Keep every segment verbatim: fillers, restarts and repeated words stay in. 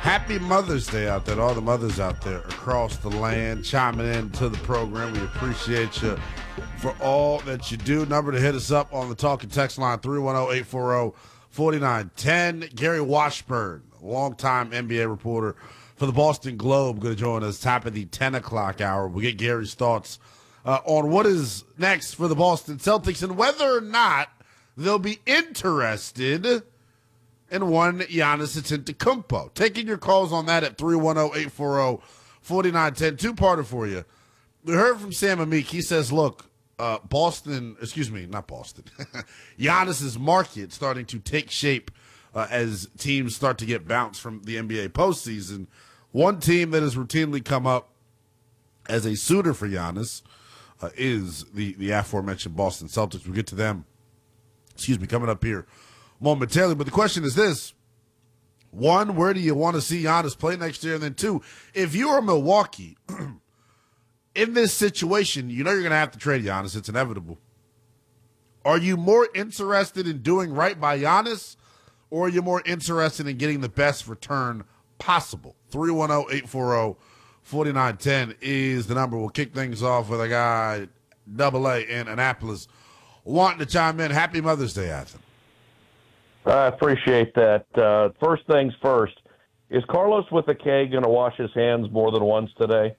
Happy Mother's Day out there, all the mothers out there across the land chiming in to the program. We appreciate you for all that you do. Number to hit us up on the talk and text line, three one zero, eight four zero, four nine one zero. Gary Washburn, longtime N B A reporter for the Boston Globe, going to join us top of the ten o'clock hour. We'll get Gary's thoughts uh, on what is next for the Boston Celtics and whether or not they'll be interested in one Giannis Antetokounmpo. Taking your calls on that at three one zero, eight four zero, four nine one zero. Two-parter for you. We heard from Sam Amick. He says, look, uh, Boston, excuse me, not Boston. Giannis's market starting to take shape uh, as teams start to get bounced from the N B A postseason. One team that has routinely come up as a suitor for Giannis uh, is the, the aforementioned Boston Celtics. We'll get to them, excuse me, coming up here momentarily. But the question is this. One, where do you want to see Giannis play next year? And then two, if you are Milwaukee, in this situation, you know you're going to have to trade Giannis. It's inevitable. Are you more interested in doing right by Giannis, or are you more interested in getting the best return possible? three one zero, eight four zero, four nine one zero is the number. We'll kick things off with a guy, Double A in Annapolis, wanting to chime in. Happy Mother's Day, Athen. I appreciate that. Uh, first things first, is Carlos with a K going to wash his hands more than once today?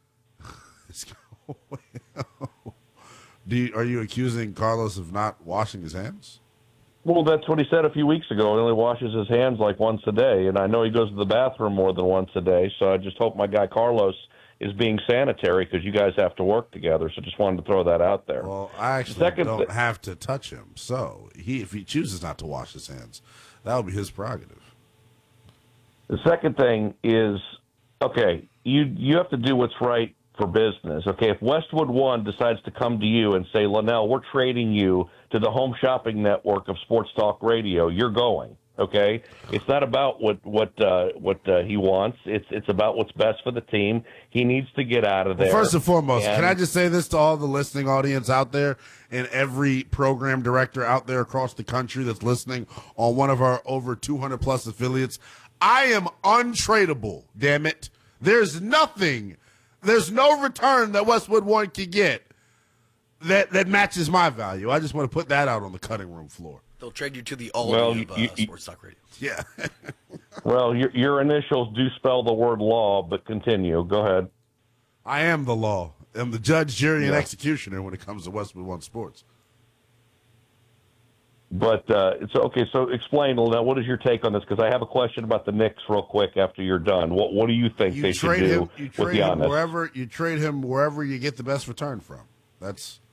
Do you, are you accusing Carlos of not washing his hands? Well, that's what he said a few weeks ago. He only washes his hands like once a day, and I know he goes to the bathroom more than once a day, so I just hope my guy Carlos is being sanitary because you guys have to work together, so just wanted to throw that out there. Well, I actually Second don't th- have to touch him, so he if he chooses not to wash his hands, that would be his prerogative. The second thing is, okay, you you have to do what's right for business. Okay, if Westwood One decides to come to you and say, Linnell, we're trading you to the home shopping network of Sports Talk Radio, you're going. Okay, it's not about what what uh, what uh, he wants. It's it's about what's best for the team. He needs to get out of there. Well, first and foremost, and, can I just say this to all the listening audience out there and every program director out there across the country that's listening on one of our over two hundred plus affiliates? I am untradeable. Damn it! There's nothing. There's no return that Westwood One can get that that matches my value. I just want to put that out on the cutting room floor. They'll trade you to the Aldi well, of you, uh, you, Sports Talk Radio. Yeah. Well, your your initials do spell the word law, but continue. Go ahead. I am the law. I'm the judge, jury, and Yeah. executioner when it comes to Westwood One Sports. But uh, it's okay. So explain, Linnell, what is your take on this? Because I have a question about the Knicks real quick after you're done. What what do you think You they should trade do him. You with trade him Giannis? wherever you trade him wherever you get the best return from. That's